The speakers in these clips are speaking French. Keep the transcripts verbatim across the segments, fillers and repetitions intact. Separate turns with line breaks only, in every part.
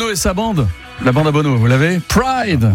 Bono et sa bande. La bande à Bono, vous l'avez ? Pride.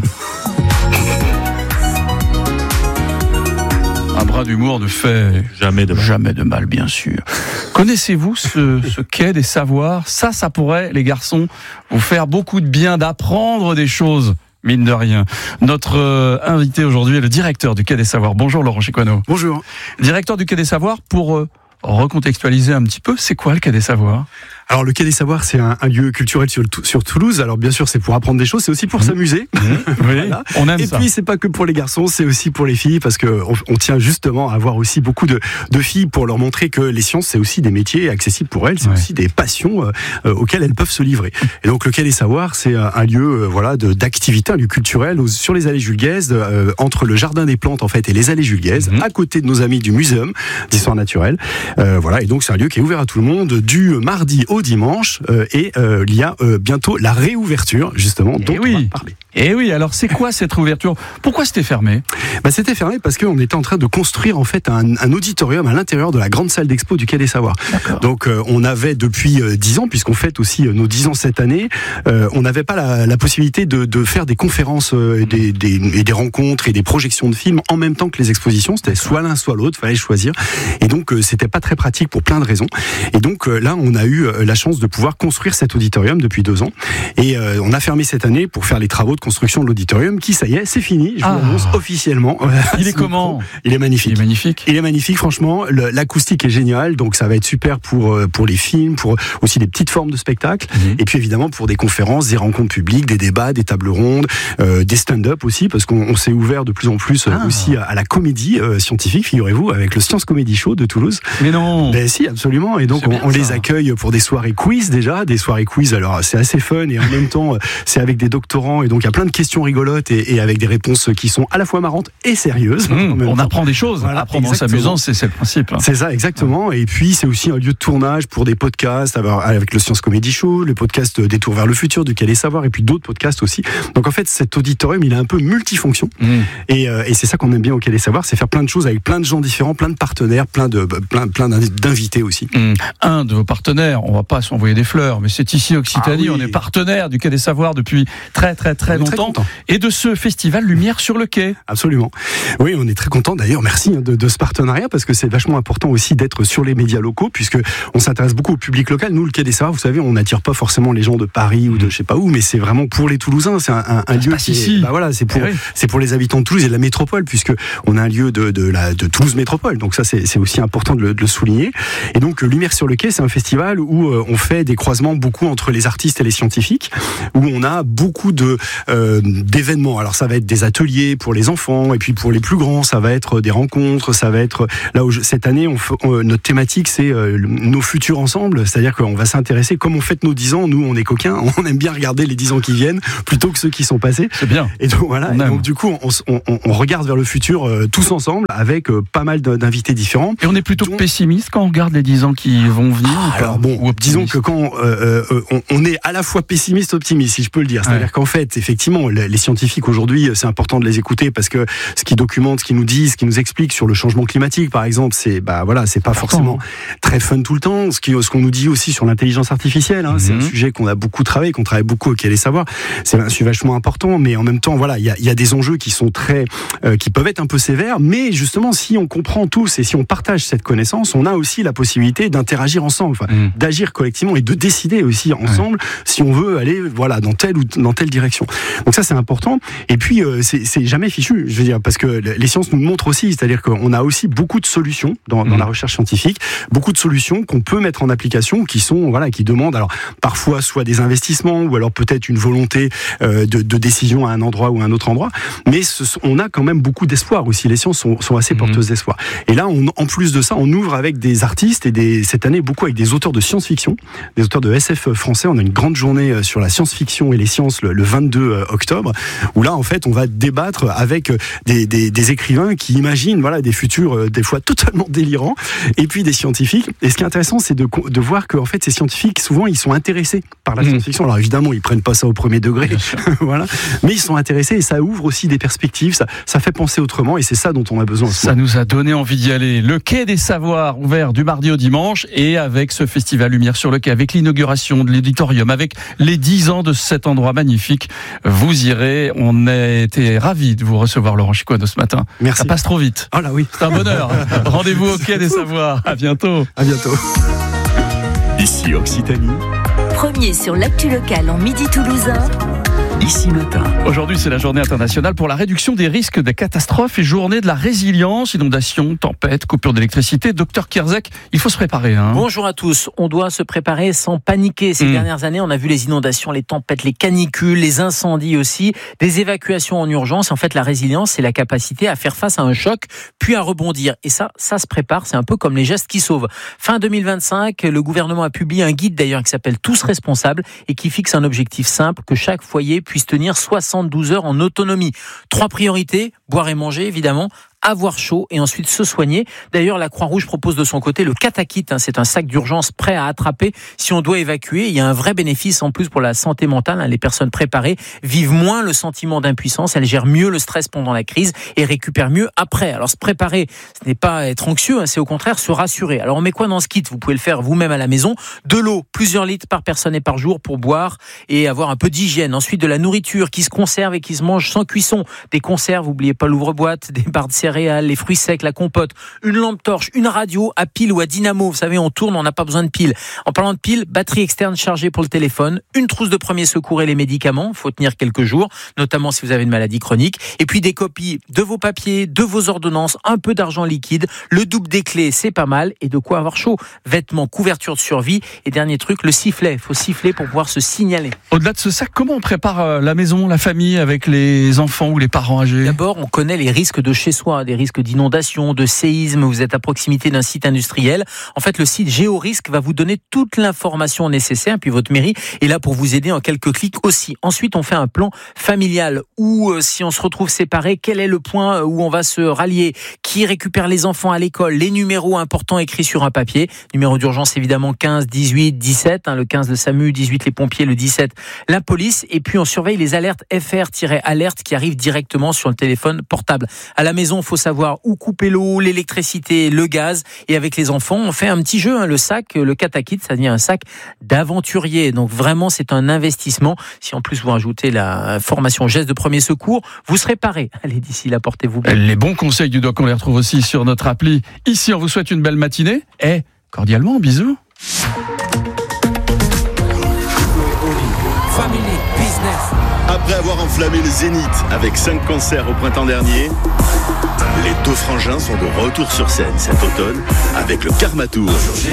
Un bras d'humour ne fait
jamais de mal,
jamais de mal bien sûr. Connaissez-vous ce, ce quai des savoirs ? Ça, ça pourrait, les garçons, vous faire beaucoup de bien, d'apprendre des choses. Mine de rien. Notre euh, invité aujourd'hui est le directeur du Quai des Savoirs. Bonjour Laurent Chicoineau.
Bonjour.
Directeur du Quai des Savoirs, pour euh, recontextualiser un petit peu, c'est quoi le Quai des Savoirs ?
Alors le Quai des Savoirs, c'est un, un lieu culturel sur, sur Toulouse. Alors bien sûr, c'est pour apprendre des choses, c'est aussi pour mmh. s'amuser. Mmh.
Oui, voilà. On aime
Et
ça.
Et puis c'est pas que pour les garçons, c'est aussi pour les filles, parce que on, on tient justement à avoir aussi beaucoup de, de filles pour leur montrer que les sciences, c'est aussi des métiers accessibles pour elles, c'est ouais. aussi des passions euh, auxquelles elles peuvent se livrer. Et donc le Quai des Savoirs, c'est un, un lieu, euh, voilà, de, d'activité, un lieu culturel aux, sur les allées Jules Guesde, euh, entre le jardin des plantes en fait et les allées Jules Guesde, mmh. à côté de nos amis du Muséum d'histoire naturelle. Euh, voilà, et donc c'est un lieu qui est ouvert à tout le monde du mardi au dimanche. Euh, Et euh, il y a euh, bientôt la réouverture, justement, dont
oui.
on va parler.
Et oui, alors c'est quoi cette réouverture ? Pourquoi c'était fermé ?
Bah, c'était fermé parce qu'on était en train de construire en fait un, un auditorium à l'intérieur de la grande salle d'expo du Quai des Savoirs. D'accord. Donc euh, on avait depuis euh, dix ans, puisqu'on fête aussi euh, nos dix ans cette année, euh, on n'avait pas la, la possibilité de, de faire des conférences euh, et, des, des, et des rencontres et des projections de films en même temps que les expositions. C'était D'accord. soit l'un soit l'autre, fallait choisir. Et donc euh, c'était pas très pratique pour plein de raisons. Et donc euh, là on a eu euh, la chance de pouvoir construire cet auditorium depuis deux ans. Et euh, on a fermé cette année pour faire les travaux de construction de l'auditorium qui, ça y est, c'est fini. Je ah. vous l'annonce officiellement.
Il est comment ?
Il est magnifique.
Il est magnifique.
Il est magnifique, franchement. Le, l'acoustique est géniale, donc ça va être super pour pour les films, pour aussi des petites formes de spectacles, mmh. et puis évidemment pour des conférences, des rencontres publiques, des débats, des tables rondes, euh, des stand-up aussi, parce qu'on on s'est ouvert de plus en plus ah. aussi à, à la comédie euh, scientifique, figurez-vous, avec le Science Comedy Show de Toulouse.
Mais non.
Ben si, absolument. Et donc on, on les accueille pour des soirées quiz déjà, des soirées quiz. Alors c'est assez fun et en même temps c'est avec des doctorants et donc il y a plein de questions rigolotes et, et avec des réponses qui sont à la fois marrantes et sérieuses.
Mmh, on temps. apprend des choses. Voilà, apprendre en s'amusant, c'est, c'est le principe. Hein.
C'est ça, exactement. Ouais. Et puis c'est aussi un lieu de tournage pour des podcasts avec le Science Comedy Show, le podcast Détour vers le futur du Quai des Savoirs et puis d'autres podcasts aussi. Donc en fait cet auditorium il est un peu multifonction mmh. et, euh, et c'est ça qu'on aime bien au Quai des Savoirs, c'est faire plein de choses avec plein de gens différents, plein de partenaires, plein de plein plein d'invités aussi.
Mmh. Un de vos partenaires, on va pas s'envoyer des fleurs, mais c'est ici Occitanie, ah oui. on est partenaire du Quai des Savoirs depuis très très très longtemps très et de ce festival Lumière sur le quai.
Absolument. Oui, on est très content d'ailleurs, merci de, de ce partenariat parce que c'est vachement important aussi d'être sur les médias locaux puisque on s'intéresse beaucoup au public local. Nous, le Quai des Savoirs, vous savez, on n'attire pas forcément les gens de Paris ou de je sais pas où, mais c'est vraiment pour les Toulousains. C'est un, un, un lieu qui
ici.
Est, bah voilà, c'est pour oui. c'est pour les habitants de Toulouse et de la métropole puisque on a un lieu de de la de Toulouse métropole. Donc ça, c'est c'est aussi important de le, de le souligner. Et donc Lumière sur le quai, c'est un festival où euh, on fait des croisements beaucoup entre les artistes et les scientifiques, où on a beaucoup de euh, d'événements. Alors ça va être des ateliers pour les enfants et puis pour les plus grands, ça va être des rencontres, ça va être là où je, cette année on, on, notre thématique c'est euh, nos futurs ensemble, c'est-à-dire qu'on va s'intéresser comme on fête nos dix ans, nous on est coquins, on aime bien regarder les dix ans qui viennent plutôt que ceux qui sont passés.
C'est bien.
Et donc voilà, et donc du coup on, on, on regarde vers le futur euh, tous ensemble avec euh, pas mal d'invités différents.
Et on est plutôt donc, pessimiste quand on regarde les dix ans qui vont venir.
Ah, alors bon, disons que quand euh, euh, on, on est à la fois pessimiste optimiste, si je peux le dire, c'est-à-dire ouais. qu'en fait effectivement les scientifiques aujourd'hui c'est important de les écouter parce que ce qu'ils documentent, ce qu'ils nous disent, ce qu'ils nous expliquent sur le changement climatique par exemple, c'est bah voilà, c'est pas forcément très fun tout le temps. Ce qui, ce qu'on nous dit aussi sur l'intelligence artificielle, hein, mm-hmm. c'est un sujet qu'on a beaucoup travaillé, qu'on travaille beaucoup au Quai des Savoirs. C'est un sujet vachement important, mais en même temps voilà, il y a, y a des enjeux qui sont très, euh, qui peuvent être un peu sévères, mais justement si on comprend tous et si on partage cette connaissance, on a aussi la possibilité d'interagir ensemble, enfin, mm. d'agir collectivement et de décider aussi ensemble ouais. si on veut aller voilà dans telle ou dans telle direction. Donc ça c'est important. Et puis euh, c'est, c'est jamais fichu, je veux dire, parce que les sciences nous montrent aussi, c'est-à-dire qu'on a aussi beaucoup de solutions dans, mmh. dans la recherche scientifique, beaucoup de solutions qu'on peut mettre en application, qui sont voilà, qui demandent alors parfois soit des investissements ou alors peut-être une volonté euh, de, de décision à un endroit ou à un autre endroit, mais ce, on a quand même beaucoup d'espoir aussi. Les sciences sont, sont assez mmh. porteuses d'espoir. Et là, on, en plus de ça, on ouvre avec des artistes et des, cette année beaucoup avec des auteurs de science-fiction, des auteurs de S F français. On a une grande journée sur la science-fiction et les sciences le, le vingt-deux octobre, où là en fait on va débattre avec des, des, des écrivains qui imaginent voilà des futurs euh, des fois totalement délirants et puis des scientifiques. Et ce qui est intéressant, c'est de, de voir que en fait ces scientifiques souvent ils sont intéressés par la science-fiction. Alors évidemment ils prennent pas ça au premier degré, voilà, mais ils sont intéressés et ça ouvre aussi des perspectives, ça, ça fait penser autrement et c'est ça dont on a besoin.
Ça nous a donné envie d'y aller. Le Quai des Savoirs ouvert du mardi au dimanche et avec ce festival Lumière venir sur le quai avec l'inauguration de l'auditorium, avec les dix ans de cet endroit magnifique. Vous irez. On a été ravis de vous recevoir, Laurent Chicoine, ce matin.
Merci.
Ça passe trop vite.
Oh là oui.
C'est un bonheur. Rendez-vous au Quai des Savoirs. À bientôt.
À bientôt.
Ici Occitanie.
Premier sur l'actu locale en Midi Toulousain.
Ici Matin.
Aujourd'hui, c'est la journée internationale pour la réduction des risques de catastrophes et journée de la résilience, inondations, tempêtes, coupures d'électricité. Docteur Kierzek, il faut se préparer. Hein.
Bonjour à tous. On doit se préparer sans paniquer. Ces mmh. dernières années, on a vu les inondations, les tempêtes, les canicules, les incendies aussi, des évacuations en urgence. En fait, la résilience, c'est la capacité à faire face à un choc, puis à rebondir. Et ça, ça se prépare. C'est un peu comme les gestes qui sauvent. Fin deux mille vingt-cinq, le gouvernement a publié un guide d'ailleurs qui s'appelle Tous responsables et qui fixe un objectif simple, que chaque foyer puisse tenir soixante-douze heures en autonomie. Trois priorités, boire et manger évidemment, avoir chaud et ensuite se soigner. D'ailleurs, la Croix-Rouge propose de son côté le Katakit. Hein, c'est un sac d'urgence prêt à attraper si on doit évacuer. Il y a un vrai bénéfice en plus pour la santé mentale. Hein, les personnes préparées vivent moins le sentiment d'impuissance. Elles gèrent mieux le stress pendant la crise et récupèrent mieux après. Alors, se préparer, ce n'est pas être anxieux, hein, c'est au contraire se rassurer. Alors, on met quoi dans ce kit ? Vous pouvez le faire vous-même à la maison. De l'eau, plusieurs litres par personne et par jour pour boire et avoir un peu d'hygiène. Ensuite, de la nourriture qui se conserve et qui se mange sans cuisson. Des conserves, n'oubliez pas l'ouvre-boîte, des barres de céréales, les fruits secs, la compote, une lampe torche, une radio à pile ou à dynamo. Vous savez, on tourne, on n'a pas besoin de pile. En parlant de pile, batterie externe chargée pour le téléphone, une trousse de premier secours et les médicaments. Il faut tenir quelques jours, notamment si vous avez une maladie chronique. Et puis des copies de vos papiers, de vos ordonnances, un peu d'argent liquide, le double des clés, c'est pas mal. Et de quoi avoir chaud. Vêtements, couverture de survie. Et dernier truc, le sifflet. Il faut siffler pour pouvoir se signaler.
Au-delà de ce sac, comment on prépare la maison, la famille avec les enfants ou les parents âgés ?
D'abord, on connaît les risques de chez soi, des risques d'inondation, de séisme, vous êtes à proximité d'un site industriel. En fait, le site Géorisque va vous donner toute l'information nécessaire, puis votre mairie est là pour vous aider en quelques clics aussi. Ensuite, on fait un plan familial où, euh, si on se retrouve séparés, quel est le point où on va se rallier, qui récupère les enfants à l'école, les numéros importants écrits sur un papier. Numéro d'urgence, évidemment, quinze, dix-huit, dix-sept, hein, le quinze le SAMU, dix-huit les pompiers, le dix-sept la police. Et puis, on surveille les alertes F R-alerte qui arrivent directement sur le téléphone portable. À la maison, il faut savoir où couper l'eau, l'électricité, le gaz. Et avec les enfants, on fait un petit jeu. Hein, le sac, le Katakit, ça devient un sac d'aventurier. Donc vraiment, c'est un investissement. Si en plus vous rajoutez la formation geste de premier secours, vous serez paré. Allez, d'ici là, portez-vous bien.
Les bons conseils du doc, on les retrouve aussi sur notre appli. Ici, on vous souhaite une belle matinée. Et cordialement, bisous.
Family Business.
Après avoir enflammé le Zénith avec cinq concerts au printemps dernier, les deux frangins sont de retour sur scène cet automne avec le Karma Tour.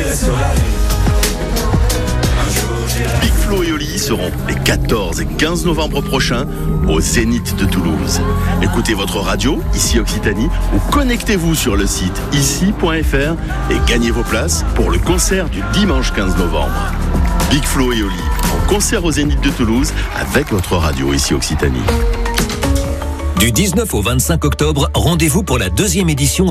Big Flo et Oli seront les quatorze et quinze novembre prochains au Zénith de Toulouse. Écoutez votre radio, Ici Occitanie, ou connectez-vous sur le site ici point f r et gagnez vos places pour le concert du dimanche quinze novembre. Big Flo et Oli, en concert au Zénith de Toulouse avec votre radio Ici Occitanie.
Du dix-neuf au vingt-cinq octobre, rendez-vous pour la deuxième édition